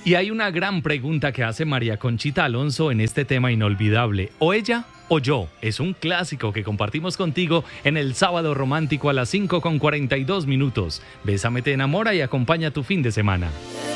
Y hay una gran pregunta que hace María Conchita Alonso en este tema inolvidable. ¿O ella o yo? Es un clásico que compartimos contigo en el Sábado Romántico a las 5:42. Bésame, te enamora y acompaña tu fin de semana.